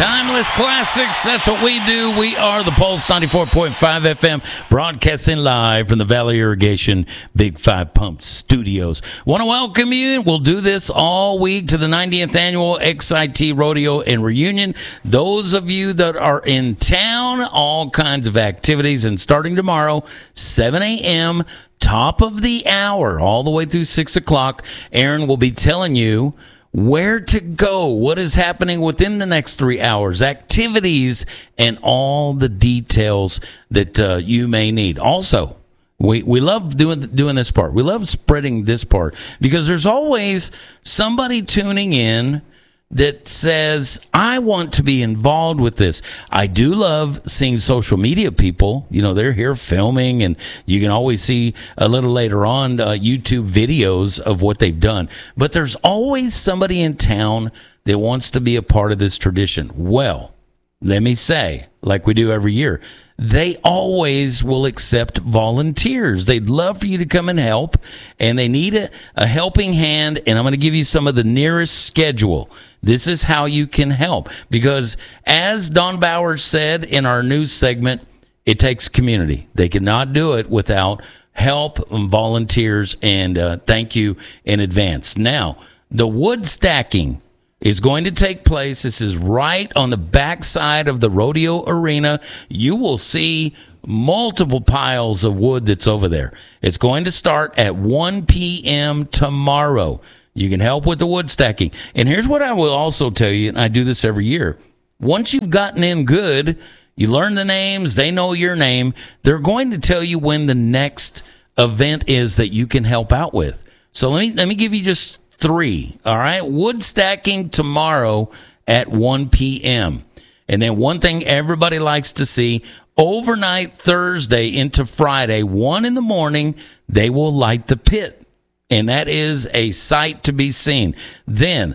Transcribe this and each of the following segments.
Timeless classics, that's what we do. We are the Pulse 94.5 FM, broadcasting live from the Valley Irrigation Big Five Pump Studios. Want to welcome you. We'll do this all week to the 90th Annual XIT Rodeo and Reunion. Those of you that are in town, all kinds of activities, and starting tomorrow, 7 a.m., top of the hour, all the way through 6 o'clock, Aaron will be telling you where to go, what is happening within the next 3 hours, activities, and all the details that you may need. Also, we love doing this part. We love spreading this part because there's always somebody tuning in that says, I want to be involved with this. I do love seeing social media people. You know, they're here filming, and you can always see a little later on YouTube videos of what they've done. But there's always somebody in town that wants to be a part of this tradition. Well, let me say, like we do every year, they always will accept volunteers. They'd love for you to come and help, and they need a helping hand, and I'm going to give you some of the nearest schedule. This is how you can help, because as Don Bowers said in our news segment, it takes community. They cannot do it without help and volunteers, and thank you in advance. Now, the wood stacking is going to take place. This is right on the backside of the rodeo arena. You will see multiple piles of wood that's over there. It's going to start at 1 p.m. tomorrow. You can help with the wood stacking. And here's what I will also tell you, and I do this every year. Once you've gotten in good, you learn the names, they know your name, they're going to tell you when the next event is that you can help out with. So let me give you just 3, all right? Wood stacking tomorrow at 1 p.m. And then one thing everybody likes to see, overnight Thursday into Friday, 1 in the morning, they will light the pit. And that is a sight to be seen. Then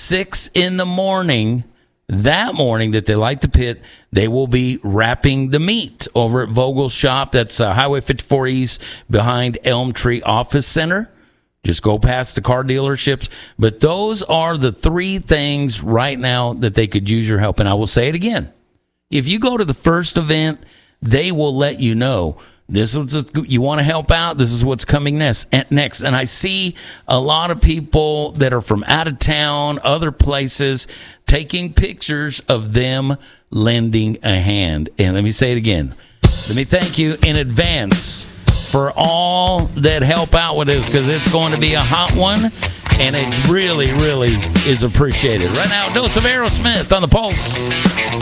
6 in the morning, that morning that they light the pit, they will be wrapping the meat over at Vogel's shop. That's Highway 54 East behind Elm Tree Office Center. Just go past the car dealerships. But those are the 3 things right now that they could use your help. And I will say it again. If you go to the first event, they will let you know, this is you want to help out, this is what's coming next. And I see a lot of people that are from out of town, other places, taking pictures of them lending a hand. And let me say it again. Let me thank you in advance for all that help out with this, because it's going to be a hot one, and it really, really is appreciated. Right now, a dose of Aerosmith on the Pulse.